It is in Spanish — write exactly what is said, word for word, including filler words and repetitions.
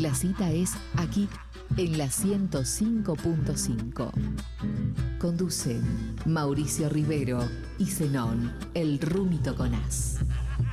La cita es aquí, en la ciento cinco punto cinco. Conduce Mauricio Rivero y Zenón, el Rumi Toconás.